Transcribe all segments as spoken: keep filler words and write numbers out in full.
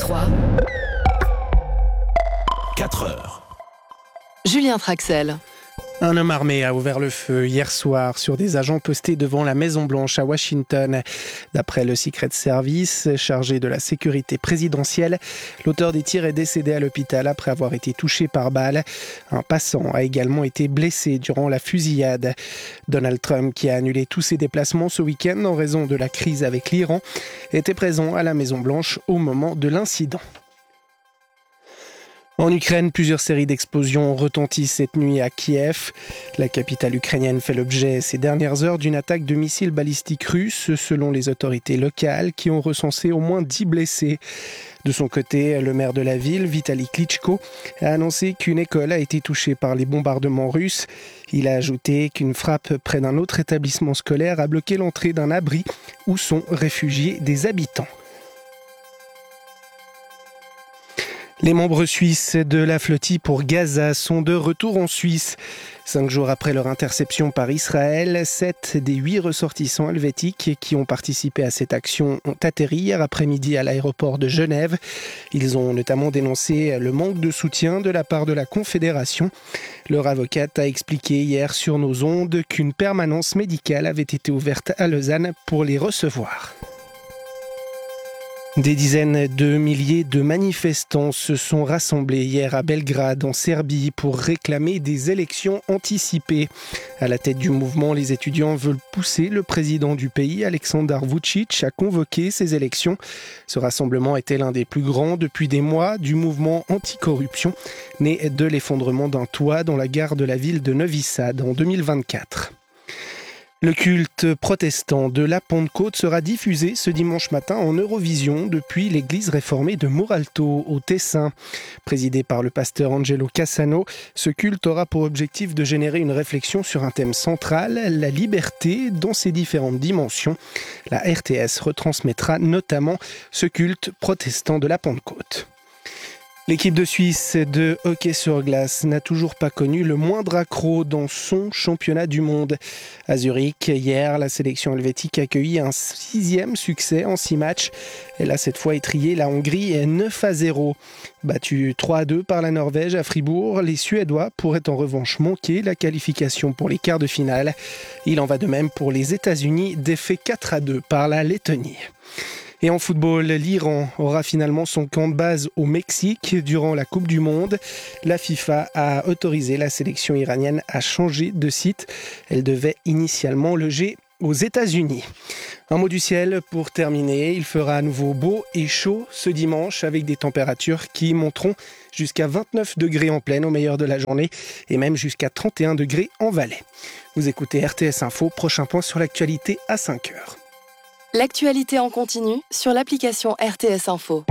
trois. quatre heures. Julien Traxel. Un homme armé a ouvert le feu hier soir sur des agents postés devant la Maison-Blanche à Washington. D'après le Secret Service, chargé de la sécurité présidentielle, l'auteur des tirs est décédé à l'hôpital après avoir été touché par balle. Un passant a également été blessé durant la fusillade. Donald Trump, qui a annulé tous ses déplacements ce week-end en raison de la crise avec l'Iran, était présent à la Maison-Blanche au moment de l'incident. En Ukraine, plusieurs séries d'explosions retentissent cette nuit à Kiev. La capitale ukrainienne fait l'objet ces dernières heures d'une attaque de missiles balistiques russes, selon les autorités locales, qui ont recensé au moins dix blessés. De son côté, le maire de la ville, Vitali Klitschko, a annoncé qu'une école a été touchée par les bombardements russes. Il a ajouté qu'une frappe près d'un autre établissement scolaire a bloqué l'entrée d'un abri où sont réfugiés des habitants. Les membres suisses de la flottille pour Gaza sont de retour en Suisse. Cinq jours après leur interception par Israël, sept des huit ressortissants helvétiques qui ont participé à cette action ont atterri hier après-midi à l'aéroport de Genève. Ils ont notamment dénoncé le manque de soutien de la part de la Confédération. Leur avocate a expliqué hier sur nos ondes qu'une permanence médicale avait été ouverte à Lausanne pour les recevoir. Des dizaines de milliers de manifestants se sont rassemblés hier à Belgrade, en Serbie, pour réclamer des élections anticipées. À la tête du mouvement, les étudiants veulent pousser le président du pays, Aleksandar Vučić, à convoquer ces élections. Ce rassemblement était l'un des plus grands depuis des mois du mouvement anticorruption, né de l'effondrement d'un toit dans la gare de la ville de Novi Sad en deux mille vingt-quatre. Le culte protestant de la Pentecôte sera diffusé ce dimanche matin en Eurovision depuis l'église réformée de Muralto, au Tessin. Présidé par le pasteur Angelo Cassano, ce culte aura pour objectif de générer une réflexion sur un thème central, la liberté dans ses différentes dimensions. La R T S retransmettra notamment ce culte protestant de la Pentecôte. L'équipe de Suisse de hockey sur glace n'a toujours pas connu le moindre accroc dans son championnat du monde. À Zurich, hier, la sélection helvétique a accueilli un sixième succès en six matchs. Elle a cette fois étrillé la Hongrie neuf à zéro. Battus trois à deux par la Norvège à Fribourg, les Suédois pourraient en revanche manquer la qualification pour les quarts de finale. Il en va de même pour les États-Unis, défaits quatre à deux par la Lettonie. Et en football, l'Iran aura finalement son camp de base au Mexique durant la Coupe du Monde. La FIFA a autorisé la sélection iranienne à changer de site. Elle devait initialement loger aux États-Unis. Un mot du ciel pour terminer. Il fera à nouveau beau et chaud ce dimanche avec des températures qui monteront jusqu'à vingt-neuf degrés en plaine au meilleur de la journée et même jusqu'à trente et un degrés en Valais. Vous écoutez R T S Info, prochain point sur l'actualité à cinq heures. L'actualité en continu sur l'application R T S Info.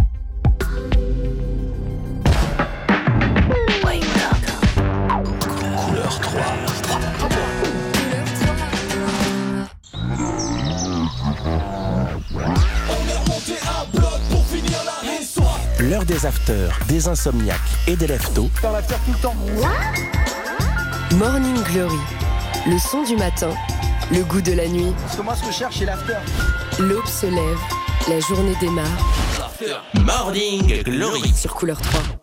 Couleur trois. L'heure des afters, des insomniaques et des leftos. Dans l'after tout le temps. Morning Glory, le son du matin, le goût de la nuit. Parce que moi, ce que je cherche, c'est l'after. L'aube se lève, la journée démarre. Morning Glory Sur Couleur trois.